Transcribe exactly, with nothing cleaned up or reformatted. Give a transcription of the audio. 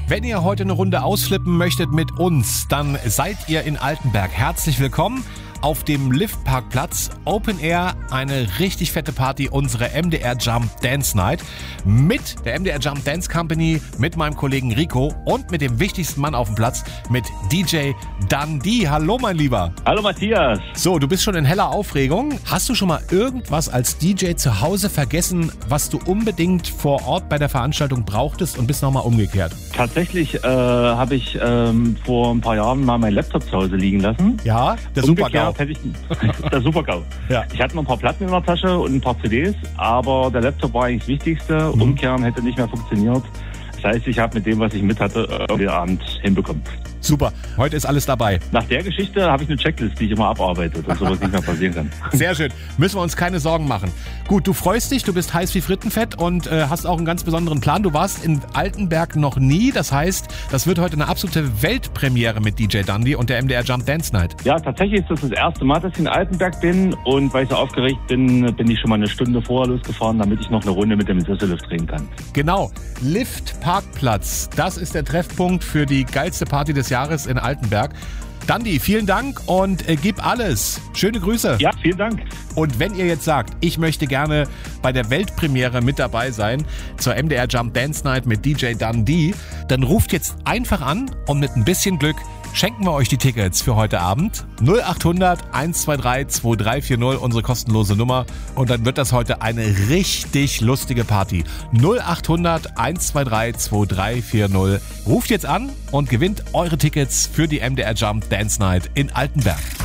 Wenn ihr heute eine Runde ausflippen möchtet mit uns, dann seid ihr in Altenberg. Herzlich willkommen auf dem Liftparkplatz. Open Air, eine richtig fette Party, unsere M D R Jump Dance Night mit der M D R Jump Dance Company, mit meinem Kollegen Rico und mit dem wichtigsten Mann auf dem Platz, mit D J Dundee. Hallo mein Lieber. Hallo Matthias. So, du bist schon in heller Aufregung. Hast du schon mal irgendwas als D J zu Hause vergessen, was du unbedingt vor Ort bei der Veranstaltung brauchtest und bist nochmal umgekehrt? Tatsächlich äh, habe ich ähm, vor ein paar Jahren mal meinen Laptop zu Hause liegen lassen. Ja, der Super-GAU. Hätte ich, der Super-GAU. Ja. Ich hatte noch ein paar Platten in der Tasche und ein paar C Ds, aber der Laptop war eigentlich das Wichtigste. Mhm. Umkehren hätte nicht mehr funktioniert. Das heißt, ich habe mit dem, was ich mit hatte, den Abend hinbekommen. Super, heute ist alles dabei. Nach der Geschichte habe ich eine Checklist, die ich immer abarbeite, dass sowas nicht mehr passieren kann. Sehr schön, müssen wir uns keine Sorgen machen. Gut, du freust dich, du bist heiß wie Frittenfett und äh, hast auch einen ganz besonderen Plan. Du warst in Altenberg noch nie, das heißt, das wird heute eine absolute Weltpremiere mit D J Dundee und der M D R Jump Dance Night. Ja, tatsächlich ist das das erste Mal, dass ich in Altenberg bin und weil ich so aufgeregt bin, bin ich schon mal eine Stunde vorher losgefahren, damit ich noch eine Runde mit dem Sessellift drehen kann. Genau, Liftparkplatz, das ist der Treffpunkt für die geilste Party des Jahres in Altenberg. Dundee, vielen Dank und äh, gib alles. Schöne Grüße. Ja, vielen Dank. Und wenn ihr jetzt sagt, ich möchte gerne bei der Weltpremiere mit dabei sein, zur M D R Jump Dance Night mit D J Dundee, dann ruft jetzt einfach an und mit ein bisschen Glück schenken wir euch die Tickets für heute Abend. null acht hundert eins zwei drei zwei drei vier null, unsere kostenlose Nummer. Und dann wird das heute eine richtig lustige Party. null acht hundert eins zwei drei zwei drei vier null. Ruft jetzt an und gewinnt eure Tickets für die M D R Jump Dance Night in Altenberg.